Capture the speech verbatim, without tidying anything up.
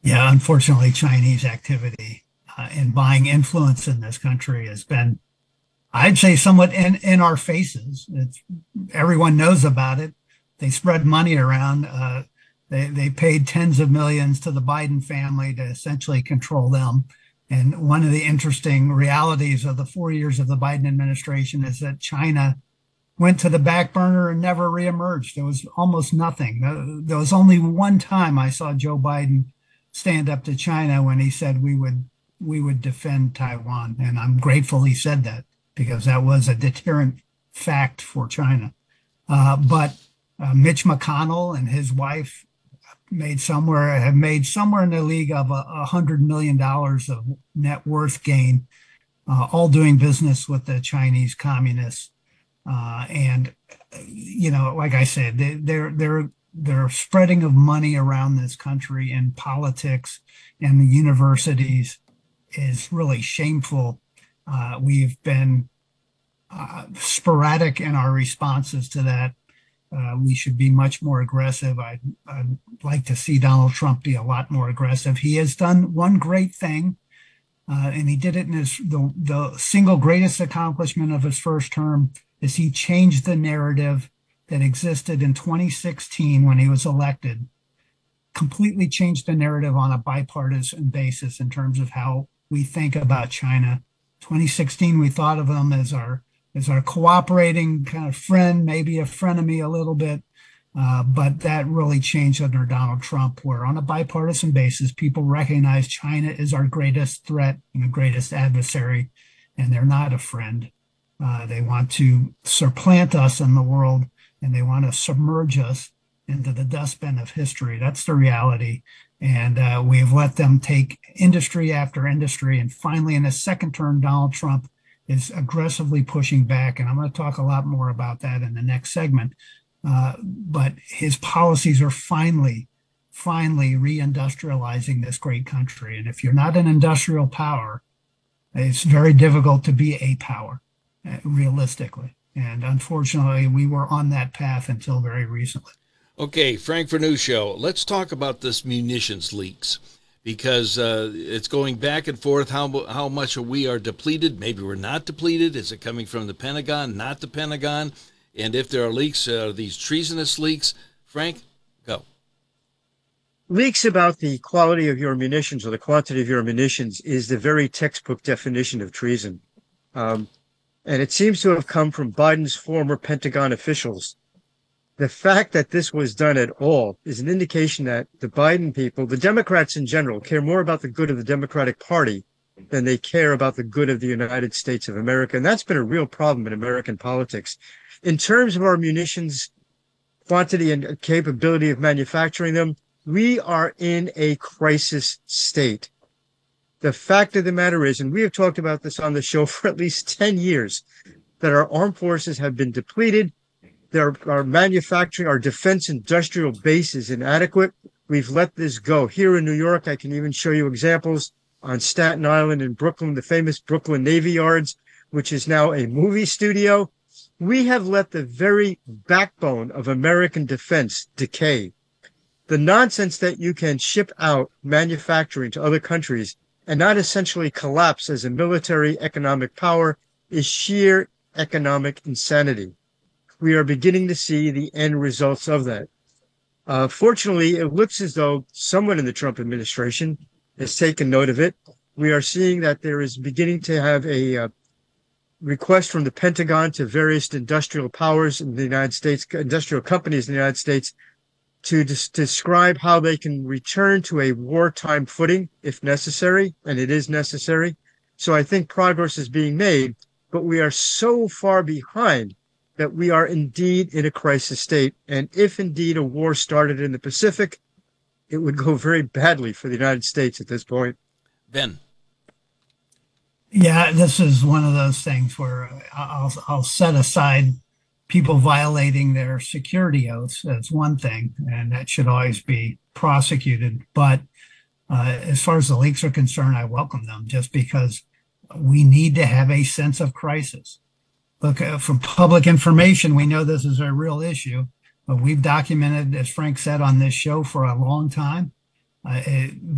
Yeah, unfortunately, Chinese activity uh, in buying influence in this country has been, I'd say, somewhat in, in our faces. It's, everyone knows about it. They spread money around. Uh, they, they paid tens of millions to the Biden family to essentially control them. And one of the interesting realities of the four years of the Biden administration is that China went to the back burner and never reemerged. There was almost nothing. There was only one time I saw Joe Biden stand up to China when he said we would we would defend Taiwan, and I'm grateful he said that because that was a deterrent fact for China. Uh, but uh, Mitch McConnell and his wife made somewhere have made somewhere in the league of a, a hundred million dollars of net worth gain, uh, all doing business with the Chinese communists. Uh, and you know, like I said, they, they're they're they're spreading of money around this country in politics and the universities is really shameful. Uh, we've been uh, sporadic in our responses to that. Uh, we should be much more aggressive. I'd, I'd like to see Donald Trump be a lot more aggressive. He has done one great thing, uh, and he did it in his the, the single greatest accomplishment of his first term is he changed the narrative that existed in twenty sixteen when he was elected, completely changed the narrative on a bipartisan basis in terms of how we think about China. twenty sixteen, we thought of them as our as our cooperating kind of friend, maybe a frenemy a little bit, uh, but that really changed under Donald Trump, where on a bipartisan basis, people recognize China is our greatest threat and the greatest adversary, and they're not a friend. Uh, they want to supplant us in the world, and they want to submerge us into the dustbin of history. That's the reality. And uh, we've let them take industry after industry. And finally, in his second term, Donald Trump is aggressively pushing back. And I'm going to talk a lot more about that in the next segment. Uh, but his policies are finally, finally reindustrializing this great country. And if you're not an industrial power, it's very difficult to be a power, uh, realistically. And unfortunately, we were on that path until very recently. Okay, Frank Vernuccio, let's talk about this munitions leaks because uh, it's going back and forth how how much we are depleted. Maybe we're not depleted. Is it coming from the Pentagon, not the Pentagon? And if there are leaks, uh, these treasonous leaks, Frank, go. Leaks about the quality of your munitions or the quantity of your munitions is the very textbook definition of treason. Um, and it seems to have come from Biden's former Pentagon officials. The fact that this was done at all is an indication that the Biden people, the Democrats in general, care more about the good of the Democratic Party than they care about the good of the United States of America. And that's been a real problem in American politics. In terms of our munitions quantity and capability of manufacturing them, we are in a crisis state. The fact of the matter is, and we have talked about this on the show for at least ten years, that our armed forces have been depleted. Their, our manufacturing, our defense industrial base is inadequate. We've let this go. Here in New York, I can even show you examples on Staten Island and Brooklyn, the famous Brooklyn Navy Yards, which is now a movie studio. We have let the very backbone of American defense decay. The nonsense that you can ship out manufacturing to other countries and not essentially collapse as a military economic power is sheer economic insanity. We are beginning to see the end results of that. Uh, fortunately, it looks as though someone in the Trump administration has taken note of it. We are seeing that there is beginning to have a uh, request from the Pentagon to various industrial powers in the United States, industrial companies in the United States, to des- describe how they can return to a wartime footing if necessary, and it is necessary. So I think progress is being made, but we are so far behind that we are indeed in a crisis state. And if indeed a war started in the Pacific, it would go very badly for the United States at this point. Ben. Yeah, this is one of those things where I'll, I'll set aside people violating their security oaths as one thing, and that should always be prosecuted. But uh, as far as the leaks are concerned, I welcome them just because we need to have a sense of crisis. Look, uh, from public information, we know this is a real issue, but we've documented, as Frank said on this show, for a long time. Uh, it,